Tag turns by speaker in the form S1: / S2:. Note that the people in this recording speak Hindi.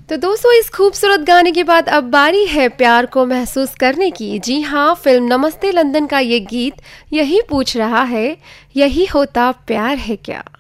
S1: तो दोस्तों, इस खूबसूरत गाने के बाद अब बारी है प्यार को महसूस करने की। जी हाँ, फिल्म नमस्ते लंदन का ये गीत यही पूछ रहा है, यही होता प्यार है क्या।